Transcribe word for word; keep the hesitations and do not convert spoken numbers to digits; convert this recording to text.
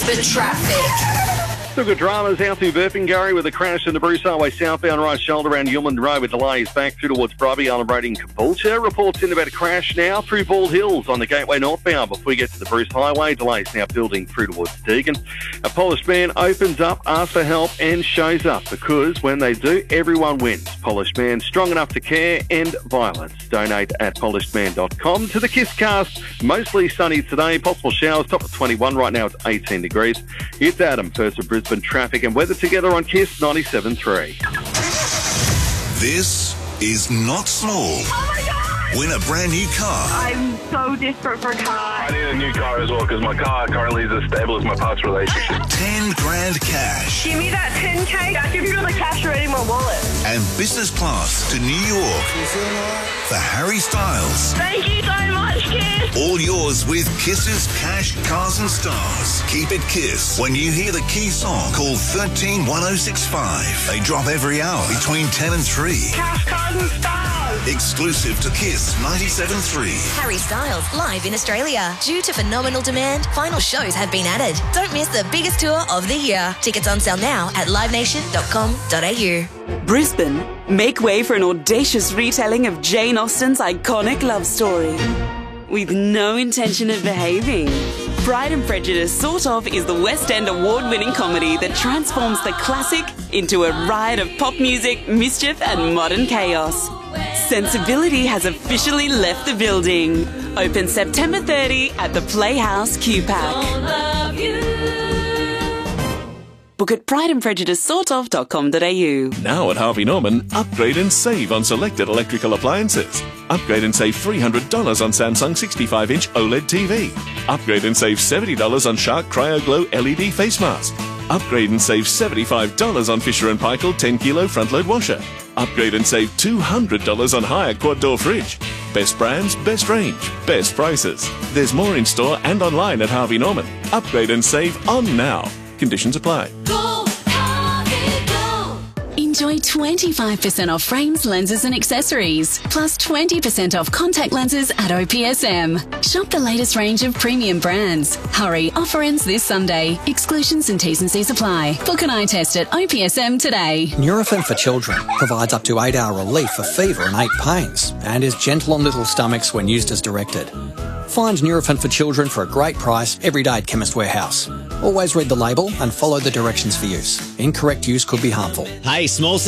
The traffic. Still good dramas out through Burpengary with a crash in the Bruce Highway southbound right shoulder around Yeoman Road with delays back through towards Bribie Island Road in Caboolture. Reports in about a crash now through Bald Hills on the Gateway northbound before we get to the Bruce Highway. Delays now building through towards Deagon. A polished man opens up, asks for help and shows up because when they do, everyone wins. Polished Man, strong enough to care, end violence. Donate at polished man dot com. To the Kiss cast, mostly sunny today, possible showers, top of twenty-one, right now it's eighteen degrees. It's Adam, first of Brisbane traffic and weather together on Kiss ninety-seven point three. This is not small. Oh my God! Win a brand new car. I'm so desperate for a car. I need a new car as well because my car currently is as stable as my past relationship. ten grand cash. Give me that ten K. I give you the cash already in my wallet. And business class to New York for Harry Styles. Thank you so much, Kiss. All yours with Kiss's Cash, Cars and Stars. Keep it Kiss. When you hear the key song, call one three one oh six five. They drop every hour between ten and three. Cash, Cars and Stars. Exclusive to Kiss ninety-seven point three. Harry Styles live in Australia. Due to phenomenal demand, final shows have been added. Don't miss the biggest tour of the year. Tickets on sale now at live nation dot com dot a u. Brisbane, make way for an audacious retelling of Jane Austen's iconic love story. With no intention of behaving. Pride and Prejudice Sort Of is the West End award-winning comedy that transforms the classic into a riot of pop music, mischief and modern chaos. Sensibility has officially left the building. Open September thirtieth at the Playhouse Q PAC. Book at pride and prejudice sort of dot com dot a u. Now at Harvey Norman, upgrade and save on selected electrical appliances. Upgrade and save three hundred dollars on Samsung sixty-five inch OLED T V. Upgrade and save seventy dollars on Shark Cryo Glow L E D face mask. Upgrade and save seventy-five dollars on Fisher and Paykel ten kilo front load washer. Upgrade and save two hundred dollars on Hyatt quad door fridge. Best brands, best range, best prices. There's more in store and online at Harvey Norman. Upgrade and save on now. Conditions apply. Go, Harvey, go. Enjoy twenty-five percent off frames, lenses and accessories, plus twenty percent off contact lenses at O P S M. Shop the latest range of premium brands. Hurry, offer ends this Sunday. Exclusions and T's and C's apply. Book an eye test at O P S M today. Nurofen for Children provides up to eight hour relief for fever and ache pains and is gentle on little stomachs when used as directed. Find Nurofen for Children for a great price every day at Chemist Warehouse. Always read the label and follow the directions for use. Incorrect use could be harmful. Hey, small